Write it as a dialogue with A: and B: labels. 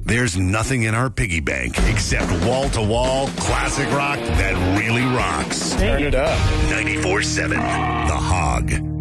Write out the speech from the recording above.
A: There's nothing in our piggy bank except wall-to-wall classic rock that really rocks.
B: Turn it up.
A: 94.7 The Hog.